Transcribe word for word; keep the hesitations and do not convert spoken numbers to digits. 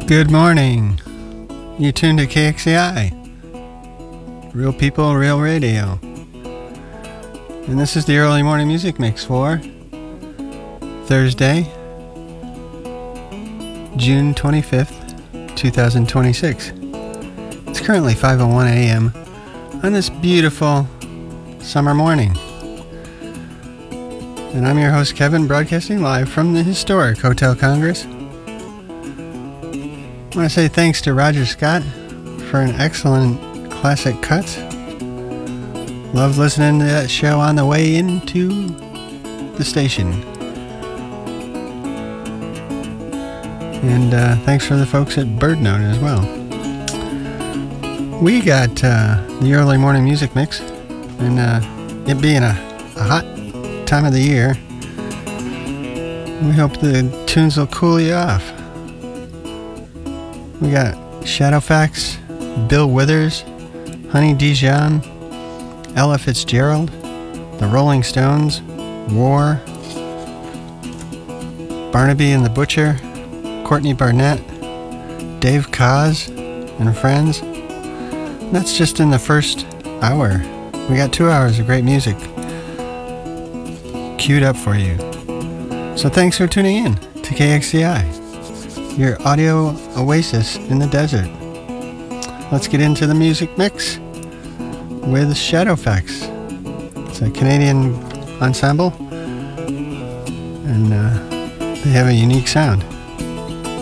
Good morning. You tuned to K X A I. Real people, real radio. And this is the early morning music mix for Thursday, June twenty-fifth, twenty twenty-six. It's currently five oh one a.m. on this beautiful summer morning. And I'm your host, Kevin, broadcasting live from the historic Hotel Congress. I want to say thanks to Roger Scott for an excellent classic cut. Love listening to that show on the way into the station. And uh, thanks for the folks at BirdNote as well. We got uh, the early morning music mix, and uh, it being a, a hot time of the year, we hope the tunes will cool you off. We got Shadowfax, Bill Withers, Honey Dijon, Ella Fitzgerald, The Rolling Stones, War, Barnaby and the Butcher, Courtney Barnett, Dave Koz, and friends. And that's just in the first hour. We got two hours of great music queued up for you. So thanks for tuning in to K X A I, your audio oasis in the desert. Let's get into the music mix with Shadowfax. It's a Canadian ensemble, and uh, they have a unique sound.